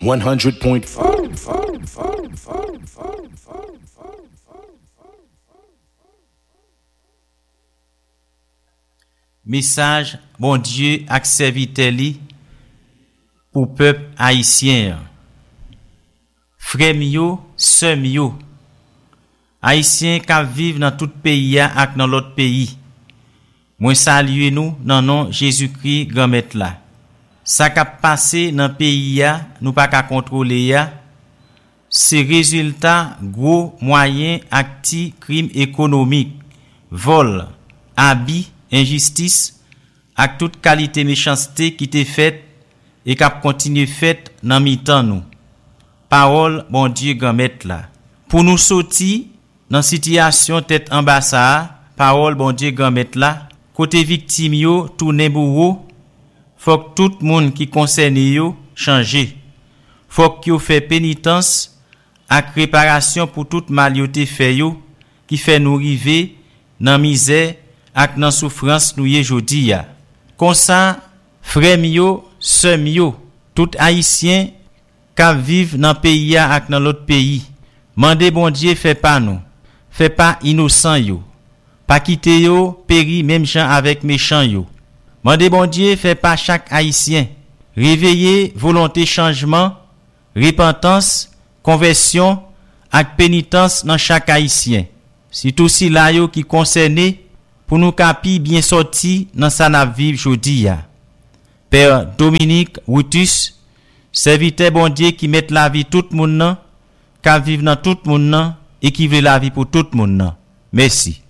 100.4. Message bon Dieu ak serviteur li pour peuple haïtien. Frère yo, sœur yo. Haïtien qui vivent dans tout pays ak dans l'autre pays. Moi salue nous dans nom Jésus-Christ grand maître là. Ça qui passé dans pays nous pas qu'à contrôler ya. C'est résultat gros moyen acti crime économique, vol, abus, injustice ak toute qualité méchanceté qui t'est faite et qui continue faite dans mi-temps nous. Parole bon Dieu grand maître là. Pour nous sortir dans situation tête en bas ça, parole bon Dieu grand maître là, côté victime yo tourner bourreau, faut que tout monde qui concerné yo changer. Faut que yo fait pénitence ak réparation pour toute mal yo te fait yo qui fait nous river dans misère ak nan souffrance nou ye jodi ya. Comme ça, frère yo, sœur yo, tout haïtien qui vivent dans pays ak dans l'autre pays, mande bon Dieu fait pas nous, fait pas innocent yo, pas quitter yo péri même gens avec méchant yo. Mande bon Dieu fait pas chaque haïtien, réveiller volonté changement, repentance, conversion ak pénitence dans chaque haïtien. C'est aussi là yo qui concerné pour nous capi bien sorti dans sa n'a vivre jodi ya. Père Dominique Routus, serviteur bon Dieu qui met la vie tout moun nan, qui vivre dans tout moun nan et qui veut la vie pour tout moun nan. Merci.